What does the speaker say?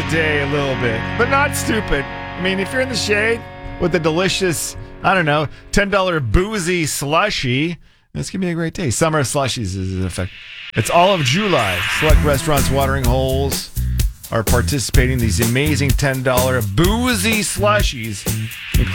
day a little bit, but not stupid. I mean, if you're in the shade with a delicious, I don't know, $10 boozy slushy, this can be a great day. Summer slushies is in effect. It's all of July. Select restaurants, watering holes are participating in these amazing $10 boozy slushies, including